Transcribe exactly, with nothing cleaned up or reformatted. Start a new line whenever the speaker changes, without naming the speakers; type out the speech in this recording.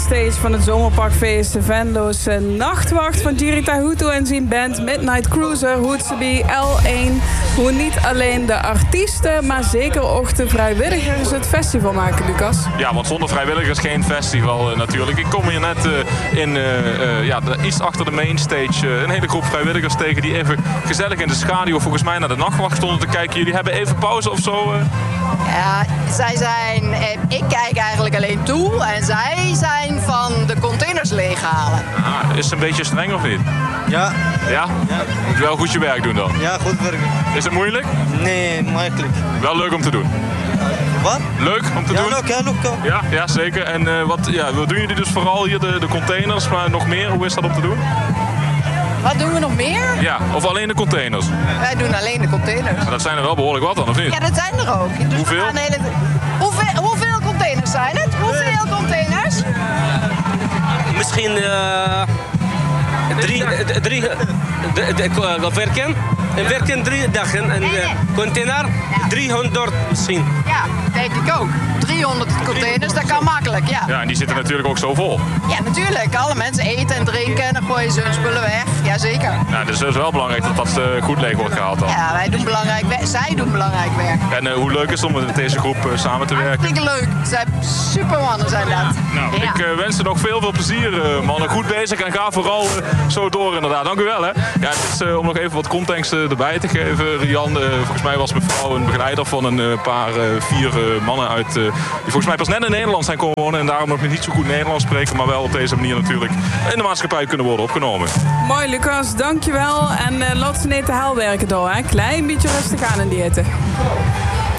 mainstage van het Zomerparkfeest. Venlo's uh, nachtwacht van Jiri Tahutu en zijn band Midnight Cruiser, Hootsubi, L één. Hoe niet alleen de artiesten, maar zeker ook de vrijwilligers het festival maken, Lucas.
Ja, want zonder vrijwilligers geen festival uh, natuurlijk. Ik kom hier net uh, in, uh, uh, ja, de, iets achter de mainstage uh, een hele groep vrijwilligers tegen die even gezellig in de schaduw volgens mij naar de nachtwacht stonden te kijken. Jullie hebben even pauze of zo? Uh?
Ja, zij zijn... Eh, ik kijk eigenlijk alleen toe en zij zijn van de containers leeghalen.
Ah, is het een beetje streng of niet?
Ja.
Ja? Ja. Moet je wel goed je werk doen dan?
Ja, goed werk.
Is het moeilijk?
Nee, makkelijk.
Wel leuk om te doen?
Wat?
Leuk om te
ja,
doen?
Leuk, ja, leuk.
Ja, ja, zeker. En uh, wat, ja, wat doen jullie dus vooral hier, de, de containers, maar nog meer? Hoe is dat om te doen?
Wat doen we nog meer?
Ja, of alleen de containers?
Wij doen alleen de containers.
Maar dat zijn er wel behoorlijk wat dan, of niet?
Ja, dat zijn er ook. Dus
hoeveel?
Hele... Hoeveel? Hoeveel containers zijn het? Hoeveel containers?
Misschien uh, drie, drie uh, werken. En werken drie dagen. En uh, container driehonderd misschien.
Ja, denk ik ook. driehonderd containers, dat kan makkelijk, ja.
Ja, en die zitten ja. natuurlijk ook zo vol.
Ja, natuurlijk. Alle mensen eten en drinken en dan gooien ze hun spullen weg. Jazeker.
Ja, dus het is wel belangrijk dat dat uh, goed leeg wordt gehaald dan.
Ja, wij doen belangrijk werk. Zij doen belangrijk werk.
En uh, hoe leuk is het om met deze groep uh, samen te werken?
Hartstikke leuk. Zij supermannen zijn dat.
Nou,
ja.
ik uh, wens je nog veel veel plezier, uh, mannen. Goed bezig en ga vooral uh, zo door inderdaad. Dank u wel, hè. Ja, het is uh, om nog even wat context uh, erbij te geven. Rian, uh, volgens mij was mevrouw een begeleider van een uh, paar, uh, vier uh, mannen uit... Uh, die volgens mij pas net in Nederland zijn komen wonen en daarom nog niet zo goed Nederlands spreken, maar wel op deze manier natuurlijk in de maatschappij kunnen worden opgenomen.
Mooi, Lucas, dankjewel. En uh, laat ze niet te hel werken door, hè. Klein beetje rustig aan in die hitte.